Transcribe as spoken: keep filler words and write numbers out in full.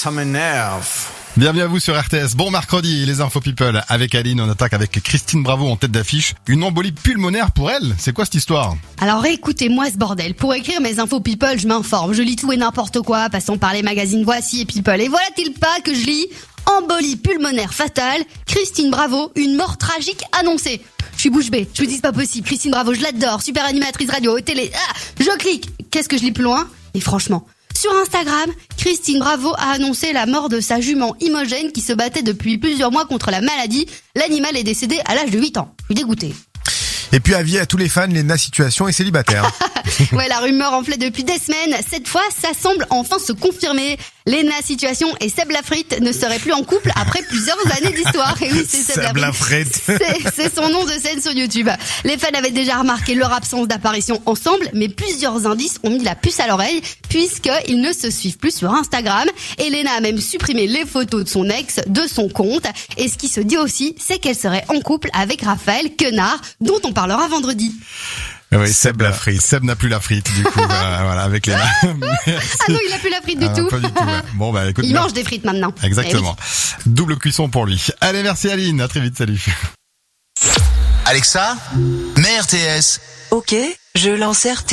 Ça m'énerve. Bienvenue à vous sur R T S. Bon mercredi, les infos people avec Aline. On attaque avec Christine Bravo en tête d'affiche. Une embolie pulmonaire pour elle. C'est quoi cette histoire? Alors écoutez-moi ce bordel. Pour écrire mes infos people, je m'informe. Je lis tout et n'importe quoi, passant par les magazines Voici et People. Et voilà-t-il pas que je lis embolie pulmonaire fatale. Christine Bravo, une mort tragique annoncée. Je suis bouche bée. Je vous dis c'est pas possible. Christine Bravo, je l'adore. Super animatrice radio, télé. Ah, je clique. Qu'est-ce que je lis plus loin? Et franchement, sur Instagram, Christine Bravo a annoncé la mort de sa jument Imogène qui se battait depuis plusieurs mois contre la maladie. L'animal est décédé à l'âge de huit ans. Je suis dégoûtée. Et puis avis à tous les fans, Léna Situation est célibataire. Ouais, la rumeur enflait depuis des semaines. Cette fois, ça semble enfin se confirmer. Léna Situation et Seb Lafrite ne seraient plus en couple après plusieurs années d'histoire. Et oui, c'est Seb, Seb Lafrite. C'est, c'est son nom de scène sur YouTube. Les fans avaient déjà remarqué leur absence d'apparition ensemble, mais plusieurs indices ont mis la puce à l'oreille puisqu'ils ne se suivent plus sur Instagram. Et Léna a même supprimé les photos de son ex de son compte. Et ce qui se dit aussi, c'est qu'elle serait en couple avec Raphaël Quenard, dont on parlera vendredi. Oui, Seb la frite. Seb n'a plus la frite, du coup, bah, voilà, avec Léna. Ah non, il a plus la frite du ah, tout. Pas du tout, ouais. Bon, bah, écoute. Il bien. mange des frites maintenant. Exactement. Eh oui. Double cuisson pour lui. Allez, merci Aline. À très vite, salut. Alexa, mets R T S. Ok, je lance R T S.